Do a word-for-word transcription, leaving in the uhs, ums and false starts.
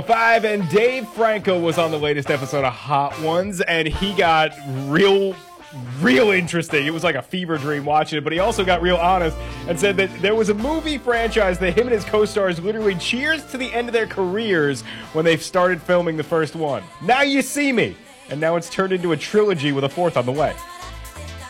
Five and Dave Franco was on the latest episode of Hot Ones, and he got real, real interesting. It was like a fever dream watching it, but he also got real honest and said that there was a movie franchise that him and his co-stars literally cheers to the end of their careers when they've started filming the first one. Now You See Me, and now it's turned into a trilogy with a fourth on the way.